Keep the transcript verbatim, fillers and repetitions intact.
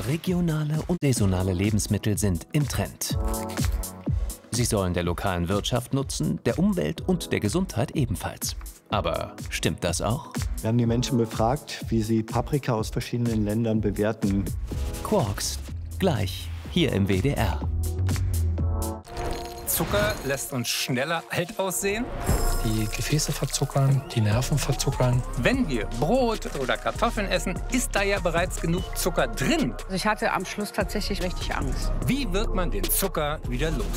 Regionale und saisonale Lebensmittel sind im Trend. Sie sollen der lokalen Wirtschaft nutzen, der Umwelt und der Gesundheit ebenfalls. Aber stimmt das auch? Wir haben die Menschen befragt, wie sie Paprika aus verschiedenen Ländern bewerten. Quarks, gleich hier im W D R. Zucker lässt uns schneller alt aussehen. Die Gefäße verzuckern, die Nerven verzuckern. Wenn wir Brot oder Kartoffeln essen, ist da ja bereits genug Zucker drin. Also ich hatte am Schluss tatsächlich richtig Angst. Wie wird man den Zucker wieder los?